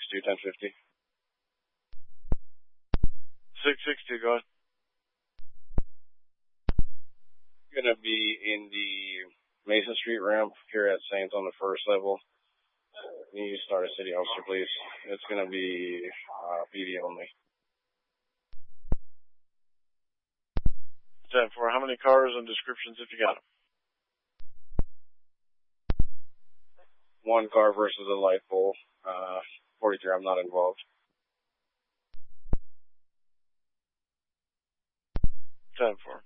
662, 1050. 662, go ahead. Gonna be in the Mason Street ramp here at Saints on the first level. Can you start a city officer, please? It's gonna be PD only. 10-4, how many cars and descriptions if you got them? One car versus a light pole. 43, I'm not involved. 10-4.